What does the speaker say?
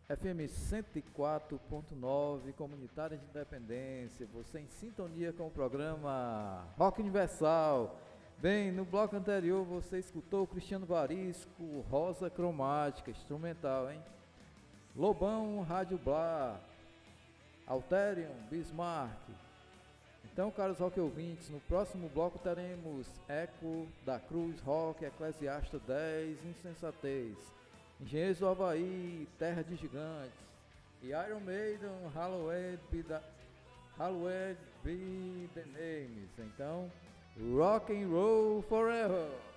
FM 104.9, Comunitária de Independência, você em sintonia com o programa Rock Universal. Bem, no bloco anterior você escutou Cristiano Varisco, Rosa Cromática, instrumental, hein? Lobão, Rádio Blá, Alterium, Bismarck. Então, caros rock ouvintes, no próximo bloco teremos Eco da Cruz, Rock, Eclesiasta 10, Insensatez, Engenheiros do Havaí, Terra de Gigantes e Iron Maiden, Hallowed be the Names. Então, Rock and Roll Forever!